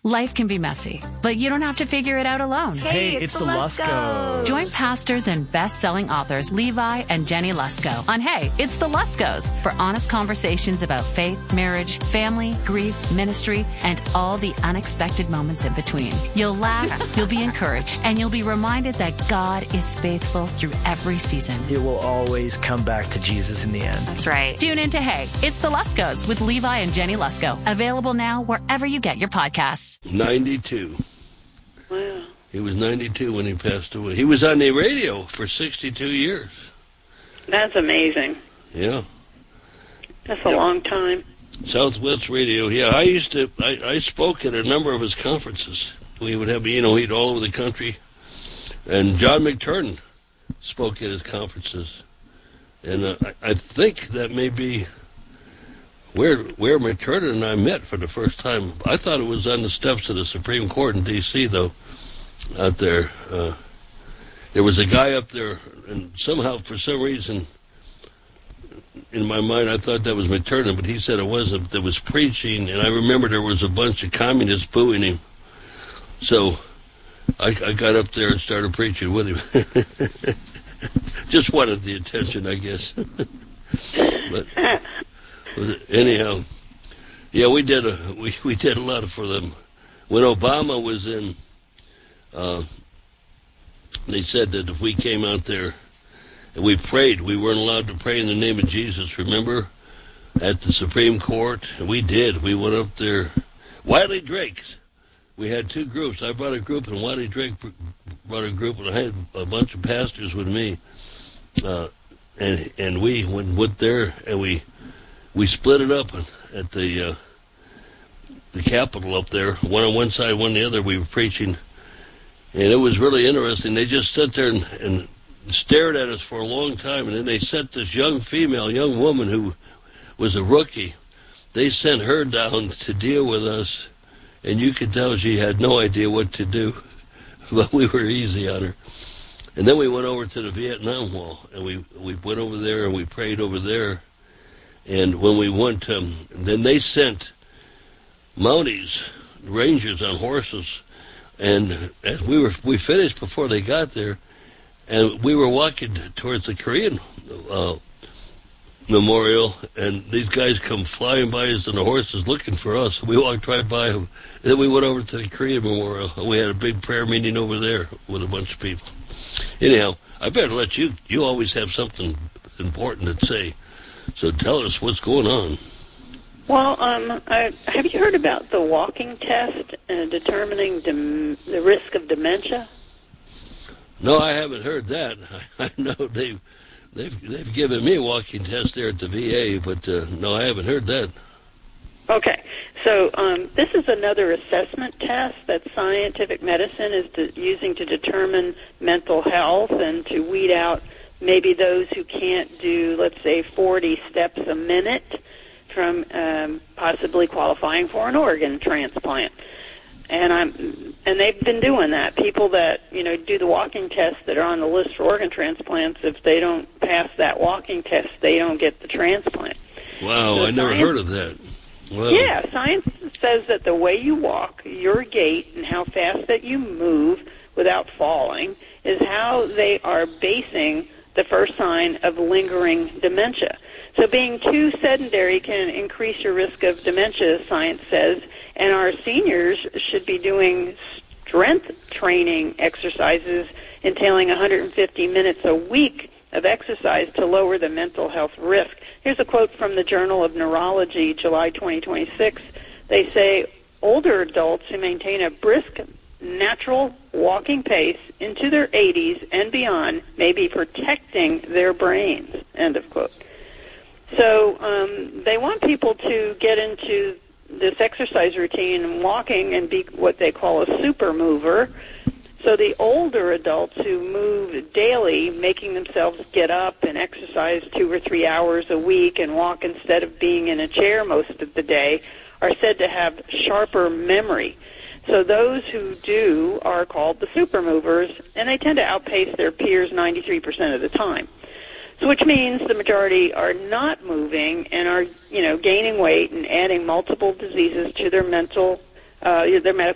Life can be messy, but you don't have to figure it out alone. Hey, it's the Luskos. Join pastors and best-selling authors Levi and Jenny Lusko on Hey, It's the Luskos for honest conversations about faith, marriage, family, grief, ministry, and all the unexpected moments in between. You'll laugh, you'll be encouraged, and you'll be reminded that God is faithful through every season. It will always come back to Jesus in the end. That's right. Tune in to Hey, It's the Luskos with Levi and Jenny Lusko. Available now wherever you get your podcasts. 92. Wow. He was 92 when he passed away. He was on the radio for 62 years. That's amazing. Yeah. That's a long time. Southwest Radio. Yeah, I spoke at a number of his conferences. We would have, he'd all over the country. And John McTurnan spoke at his conferences. And I think that may be where McTurnan and I met for the first time. I thought it was on the steps of the Supreme Court in D.C., though, out there. There was a guy up there, and somehow, for some reason, in my mind, I thought that was McTurnan, but he said it wasn't. That was preaching, and I remember there was a bunch of communists booing him. So I got up there and started preaching with him. Just wanted the attention, I guess. But anyhow, yeah, we did a lot for them. When Obama was in, they said that if we came out there and we prayed, we weren't allowed to pray in the name of Jesus. Remember, at the Supreme Court, and we did. We went up there. Wiley Drake's. We had two groups. I brought a group, and Wiley Drake brought a group, and I had a bunch of pastors with me. And we went there, and we split it up at the Capitol up there, one on one side, one on the other. We were preaching, and it was really interesting. They just sat there and stared at us for a long time, and then they sent this young woman who was a rookie. They sent her down to deal with us, and you could tell she had no idea what to do, but we were easy on her. And then we went over to the Vietnam Wall, and we went over there and we prayed over there. And when we went, then they sent Mounties, Rangers on horses, and as we finished before they got there, and we were walking towards the Korean memorial, and these guys come flying by us on the horses looking for us. We walked right by them. Then we went over to the Korean memorial, and we had a big prayer meeting over there with a bunch of people. Anyhow, I better let you always have something important to say. So tell us what's going on. Well, have you heard about the walking test determining the risk of dementia? No, I haven't heard that. I know they've given me a walking test there at the VA, but no, I haven't heard that. Okay, so this is another assessment test that scientific medicine is using to determine mental health and to weed out maybe those who can't do, let's say, 40 steps a minute from possibly qualifying for an organ transplant. And they've been doing that. People that, do the walking test that are on the list for organ transplants, if they don't pass that walking test, they don't get the transplant. Wow, so I never heard of that. Wow. Yeah, science says that the way you walk, your gait, and how fast that you move without falling is how they are basing the first sign of lingering dementia. So being too sedentary can increase your risk of dementia, science says, and our seniors should be doing strength training exercises entailing 150 minutes a week of exercise to lower the mental health risk. Here's a quote from the Journal of Neurology, July 2026. They say, older adults who maintain a brisk, natural walking pace into their 80s and beyond may be protecting their brains, end of quote. So they want people to get into this exercise routine and walking and be what they call a super mover. So the older adults who move daily, making themselves get up and exercise 2 or 3 hours a week and walk instead of being in a chair most of the day, are said to have sharper memory. So those who do are called the super movers, and they tend to outpace their peers 93% of the time. So which means the majority are not moving and are, gaining weight and adding multiple diseases to their medical